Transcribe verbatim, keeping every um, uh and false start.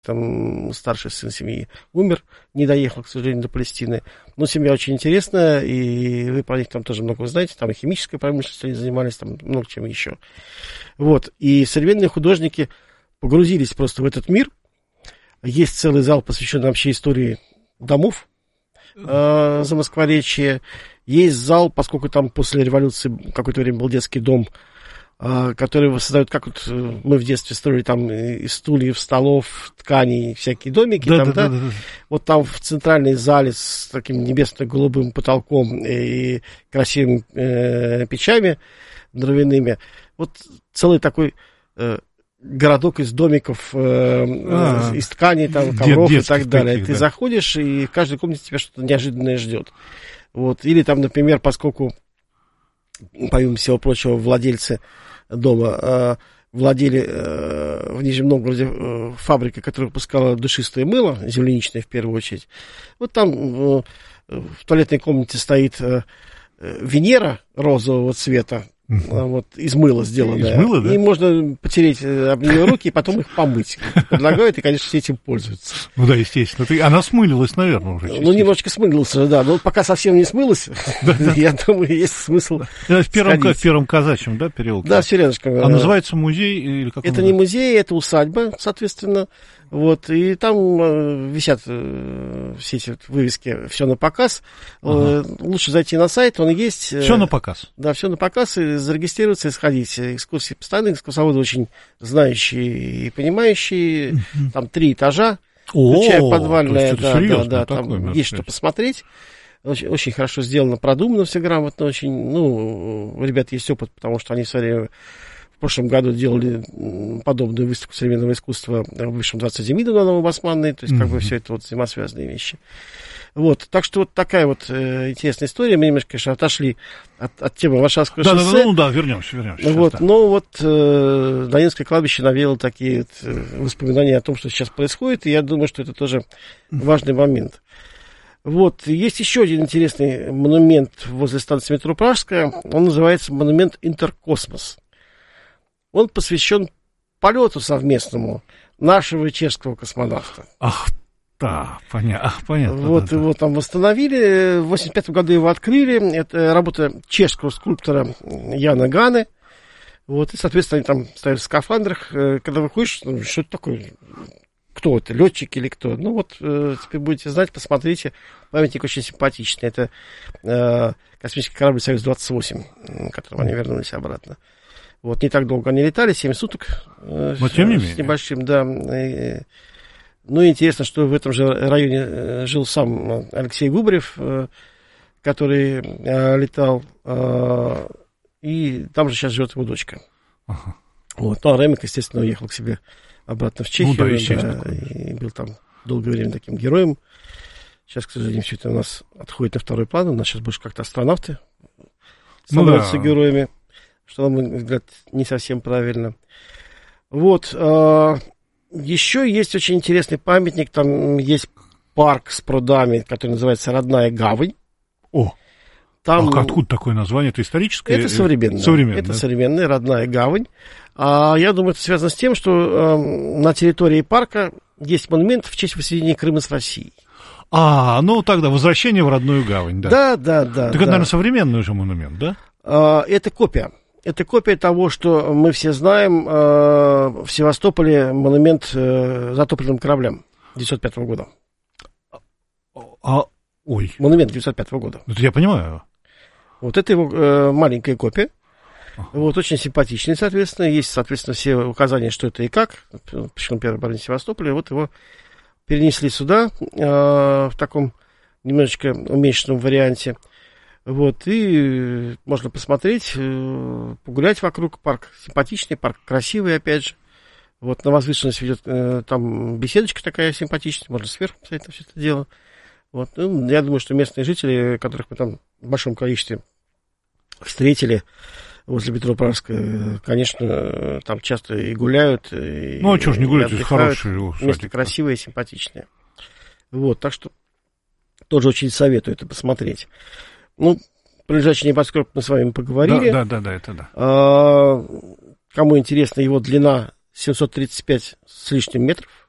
там старший сын семьи умер, не доехал, к сожалению, до Палестины. Но семья очень интересная, и вы про них там тоже много узнаете. Там и химической промышленностью они занимались, там много чем еще. Вот. И современные художники погрузились просто в этот мир. Есть целый зал, посвященный вообще истории домов э, Замоскворечья. Есть зал, поскольку там после революции какое-то время был детский дом, которые воссоздают, как вот мы в детстве строили там из стульев, столов, тканей, всякие домики. Да, там, да, да, да, да. Вот там в центральной зале с таким небесно-голубым потолком и красивыми э, печами дровяными. Вот целый такой э, городок из домиков, э, а, из тканей, там, ковров и так далее. Таких, Ты да. заходишь, и в каждой комнате тебя что-то неожиданное ждет. Вот. Или там, например, поскольку, помимо всего прочего, владельцы дома э, владели э, в Нижнем Новгороде э, фабрикой, которая выпускала душистое мыло, земляничное в первую очередь. Вот там э, в туалетной комнате стоит э, Венера розового цвета, uh-huh. вот, из мыла сделанная. Из мыла, да? И можно потереть об нее руки и потом их помыть. Предлагают, и, конечно, все этим пользуются. Ну да, естественно. Ты... Она смылилась, наверное, уже. Ну, немножечко смылилась, да. Но пока совсем не смылась, я думаю, есть смысл. В первом казачьем, да, переулке? Да, все рядышком. А называется музей? Это не музей, это усадьба, соответственно. Вот, и там э, висят э, все эти вывески, все на показ. Ага. Э, лучше зайти на сайт, он есть. Э, все на показ. Да, все на показ, и зарегистрироваться, и сходить. Экскурсии постоянные, экскурсоводы очень знающие и понимающие. Uh-huh. Там три этажа, включая подвальное. Да, да, да, там есть что посмотреть. Очень, очень хорошо сделано, продумано, все грамотно, очень. Ну, у ребят есть опыт, потому что они в свое время в прошлом году делали подобную выставку современного искусства в бывшем дворце Демидова на Новобасманной, то есть, как mm-hmm. бы, все это вот взаимосвязанные вещи. Вот, так что вот такая вот э, интересная история. Мы немножко, конечно, отошли от, от темы Варшавского да, шоссе. Да, да, ну да, вернемся, вернемся. Вот, да. Но вот э, Донецкое кладбище навело такие вот, э, воспоминания о том, что сейчас происходит, и я думаю, что это тоже важный момент. Вот, есть еще один интересный монумент возле станции метро Пражская, он называется монумент Интеркосмос. Он посвящен полету совместному нашего и чешского космонавта. Ах, да, понятно. понятно вот да, его да. там восстановили, в восемьдесят пятом году его открыли. Это работа чешского скульптора Яна Ганы. Вот, и, соответственно, они там стояли в скафандрах. Когда выходишь, ну, что это такое? Кто это, летчик или кто? Ну вот, э, теперь будете знать, посмотрите. Памятник очень симпатичный. Это э, космический корабль Союз-двадцать восемь, к которому они вернулись обратно. Вот, не так долго они летали, семь суток. Э, Но тем не менее. С небольшим, да. И, ну, интересно, что в этом же районе жил сам Алексей Губарев, э, который э, летал, э, и там же сейчас живет его дочка. Ага. Вот, ну, а Ремик, естественно, уехал к себе обратно в Чехию, ну, да, естественно, да, и был там долгое время таким героем. Сейчас, к сожалению, все это у нас отходит на второй план. У нас сейчас больше как-то астронавты становятся ну, да. героями, что, на мой взгляд, не совсем правильно. Вот. Э, еще есть очень интересный памятник. Там есть парк с прудами, который называется «Родная гавань». О! Там, а откуда такое название? Это историческое? Это современное. современное это да? современная «Родная гавань». А я думаю, это связано с тем, что э, на территории парка есть монумент в честь воссоединения Крыма с Россией. А, ну тогда возвращение в родную гавань, да? Да, да, да. Так да. это, наверное, современный уже монумент, да? А, это копия. Это копия того, что мы все знаем э, в Севастополе монумент э, затопленным кораблям девятьсот пятого года. А, ой. Монумент девятьсот пятого года. Это я понимаю. Вот это его э, маленькая копия. Вот, очень симпатичный, соответственно. Есть, соответственно, все указания, что это и как. Причем первый обороне Севастополя. Вот его перенесли сюда э, в таком немножечко уменьшенном варианте. Вот, и можно посмотреть, э, погулять вокруг. Парк симпатичный, парк красивый, опять же. Вот, на возвышенность ведет э, там беседочка такая симпатичная. Можно сверху посмотреть на все это дело. Вот, ну, я думаю, что местные жители, которых мы там в большом количестве встретили возле метро Пражская, конечно, там часто и гуляют. И, ну, а что ж не гуляют, это хорошие. Место красивое и симпатичное. Вот, так что тоже очень советую это посмотреть. Ну, про лежачий небоскреб мы с вами поговорили. Да, да, да, да это да. А, кому интересно, его длина семьсот тридцать пять с лишним метров.